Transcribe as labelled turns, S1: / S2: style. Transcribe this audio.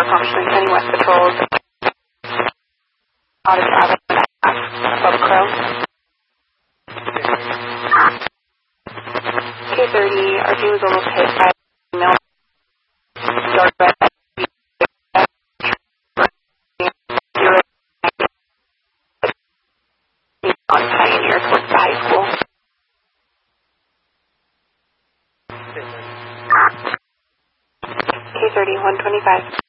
S1: functionally heading west patrols. Auto traffic above Crow. K30, RG was almost hit by a mill. Dark red. On Pioneer towards the high school. K30, 125.